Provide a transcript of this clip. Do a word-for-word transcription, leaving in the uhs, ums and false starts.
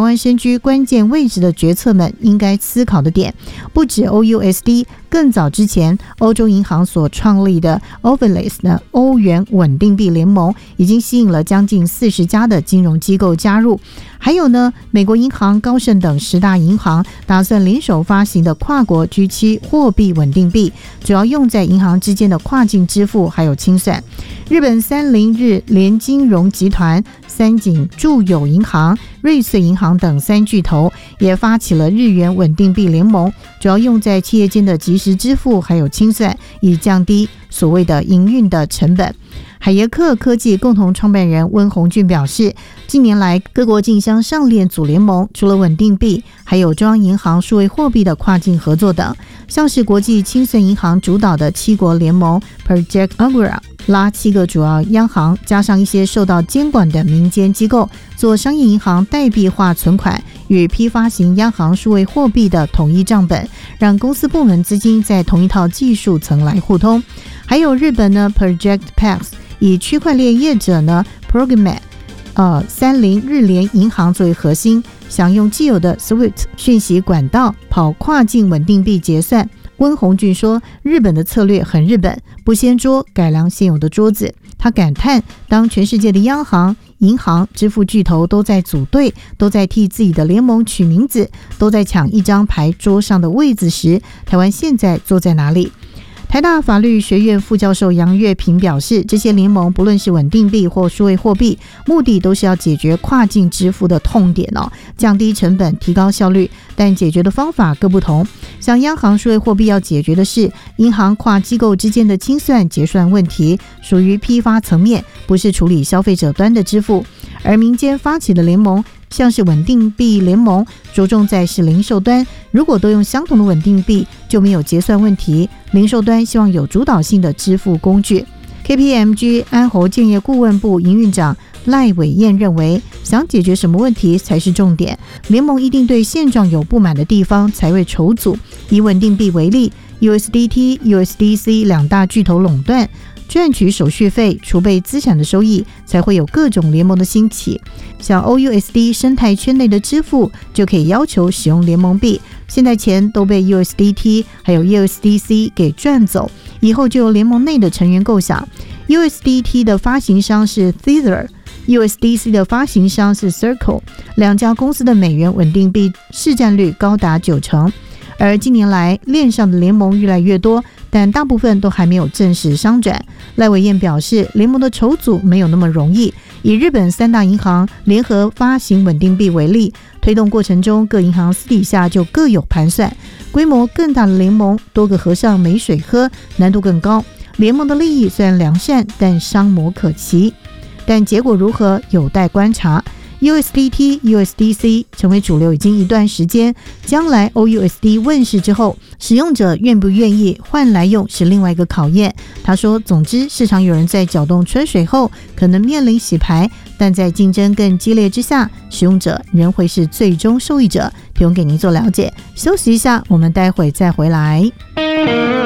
湾身居关键位置的决策们应该思考的点。不止 O U S D， 更早之前欧洲银行所创立的 Overlays 的欧元稳定币联盟已经吸引了将近四十家的金融机构加入。还有呢，美国银行、高盛等十大银行打算联手发行的跨国 G 七 货币稳定币，主要用在银行之间的跨境支付还有清算。日本三菱日联金融集团、三井住友银行、瑞穗银行等三巨头也发起了日元稳定币联盟，主要用在企业间的即时支付还有清算，以降低所谓的营运的成本。海耶克科技共同创办人温宏俊表示，近年来各国竞相上链组联盟，除了稳定币，还有中央银行数位货币的跨境合作等，像是国际清算银行主导的七国联盟 Project Agora， 拉七个主要央行加上一些受到监管的民间机构，做商业银行代币化存款与批发型央行数位货币的统一账本，让公司部门资金在同一套技术层来互通。还有日本呢 Project Pax，以区块链业者呢 Programmet 呃三菱日联银行作为核心，想用既有的 Swift 讯息管道跑跨境稳定币结算。温宏俊说，日本的策略很日本，不掀桌改良现有的桌子。他感叹，当全世界的央行、银行、支付巨头都在组队，都在替自己的联盟取名字，都在抢一张牌桌上的位子时，台湾现在坐在哪里？台大法律学院副教授杨月平表示，这些联盟不论是稳定币或数位货币，目的都是要解决跨境支付的痛点哦，降低成本，提高效率，但解决的方法各不同。像央行数位货币要解决的是银行跨机构之间的清算结算问题，属于批发层面，不是处理消费者端的支付。而民间发起的联盟，像是稳定币联盟，着重在是零售端，如果都用相同的稳定币，就没有结算问题。零售端希望有主导性的支付工具。K P M G 安侯建业顾问部营运长赖伟燕认为，想解决什么问题才是重点，联盟一定对现状有不满的地方才会筹组。以稳定币为例， U S D T、U S D C 两大巨头垄断，赚取手续费、储备资产的收益，才会有各种联盟的兴起。像 O U S D 生态圈内的支付就可以要求使用联盟币，现在钱都被 U S D T 还有 U S D C 给赚走，以后就由联盟内的成员构想。 U S D T 的发行商是 Tether， U S D C 的发行商是 Circle， 两家公司的美元稳定币市占率高达九成。而近年来链上的联盟越来越多，但大部分都还没有正式商转。赖伟燕表示，联盟的筹组没有那么容易。以日本三大银行联合发行稳定币为例，推动过程中各银行私底下就各有盘算，规模更大的联盟，多个和尚没水喝，难度更高。联盟的利益虽然良善，但商模可期，但结果如何有待观察。U S D T、U S D C 成为主流已经一段时间，将来 O U S D 问世之后，使用者愿不愿意换来用是另外一个考验。他说，总之市场有人在搅动春水后可能面临洗牌，但在竞争更激烈之下，使用者仍会是最终受益者。提供给您做了解，休息一下，我们待会再回来。